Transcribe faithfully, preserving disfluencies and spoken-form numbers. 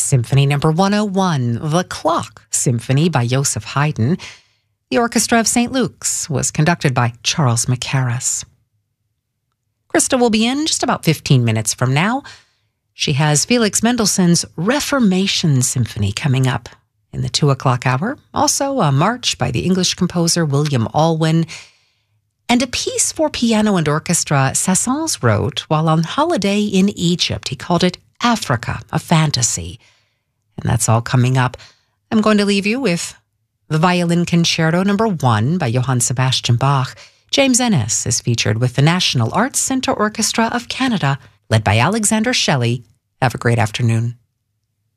Symphony Number one oh one, The Clock Symphony by Joseph Haydn. The Orchestra of Saint Luke's was conducted by Charles Mackerras. Krista will be in just about fifteen minutes from now. She has Felix Mendelssohn's Reformation Symphony coming up in the two o'clock hour. Also, a march by the English composer William Alwyn, and a piece for piano and orchestra Saint-Saëns wrote while on holiday in Egypt. He called it Africa, a Fantasy. And that's all coming up. I'm going to leave you with the Violin Concerto Number one by Johann Sebastian Bach. James Ennis is featured with the National Arts Centre Orchestra of Canada, led by Alexander Shelley. Have a great afternoon.